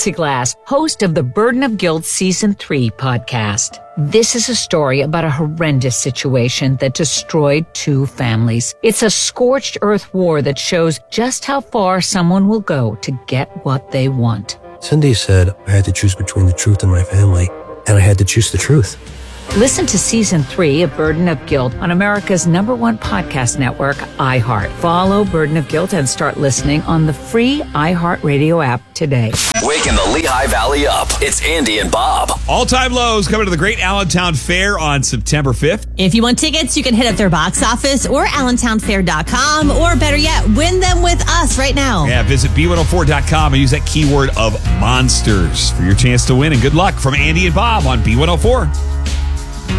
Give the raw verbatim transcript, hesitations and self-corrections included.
Plexiglass, host of the Burden of Guilt Season three podcast. This is a story about a horrendous situation that destroyed two families. It's a scorched earth war that shows just how far someone will go to get what they want. Cindy said I had to choose between the truth and my family, and I had to choose the truth. Listen to Season three of Burden of Guilt on America's number one podcast network, iHeart. Follow Burden of Guilt and start listening on the free iHeartRadio app today. Waking the Lehigh Valley up. It's Andy and Bob. All-time lows coming to the Great Allentown Fair on September fifth. If you want tickets, you can hit up their box office or allentown fair dot com, or better yet, win them with us right now. Yeah, visit b one oh four dot com and use that keyword of monsters for your chance to win. And good luck from Andy and Bob on B one oh four.